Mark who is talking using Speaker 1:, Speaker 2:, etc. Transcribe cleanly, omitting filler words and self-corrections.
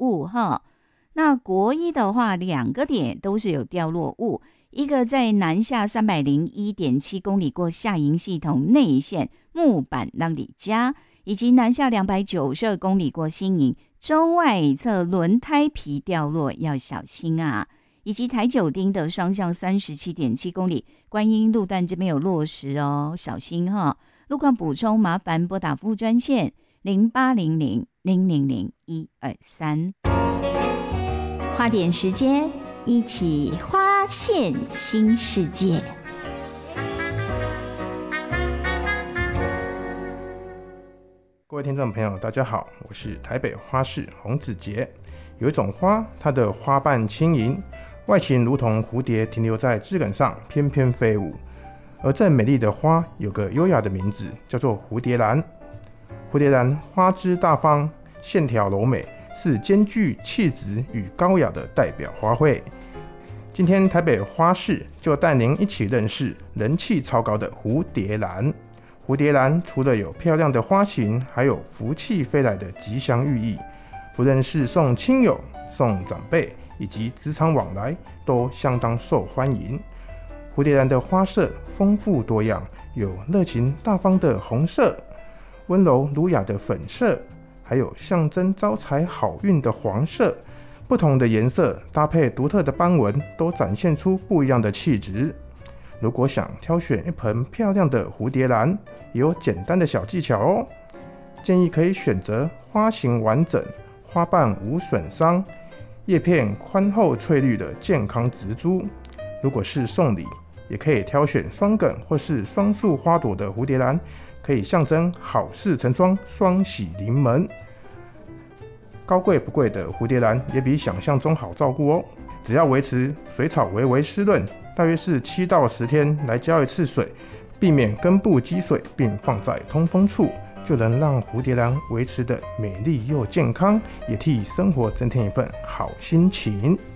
Speaker 1: 物哈。那国一的话，2个点都是有掉落物，一个在南下301.7公里过下营系统内线木板浪里家，以及南下292公里过新营中外侧轮胎皮掉落，要小心啊。以及台九丁的双向37.7公里观音路段这边有落石哦，小心哈。路况补充麻烦拨打服务专线0800-000-123。花点时间一起发现新世界。
Speaker 2: 各位听众朋友大家好，我是台北花市洪子杰。有一种花，它的花瓣轻盈，外形如同蝴蝶停留在枝杆上翩翩飞舞，而这美丽的花有个优雅的名字，叫做蝴蝶兰。蝴蝶兰花枝大方，线条柔美，是兼具气质与高雅的代表花卉。今天台北花市就带您一起认识人气超高的蝴蝶兰。蝴蝶兰除了有漂亮的花型，还有福气飞来的吉祥寓意，不论是送亲友、送长辈以及职场往来，都相当受欢迎。蝴蝶兰的花色丰富多样，有热情大方的红色，温柔儒雅的粉色，还有象征招财好运的黄色。不同的颜色搭配独特的斑纹，都展现出不一样的气质。如果想挑选一盆漂亮的蝴蝶兰，也有简单的小技巧哦。建议可以选择花型完整、花瓣无损伤、叶片宽厚翠绿的健康植株。如果是送礼，也可以挑选双梗或是双束花朵的蝴蝶兰，可以象征好事成双，双喜临门。高贵不贵的蝴蝶兰也比想象中好照顾哦，只要维持水草微微湿润，大约是7到10天来浇一次水，避免根部积水，并放在通风处，就能让蝴蝶兰维持的美丽又健康，也替生活增添一份好心情。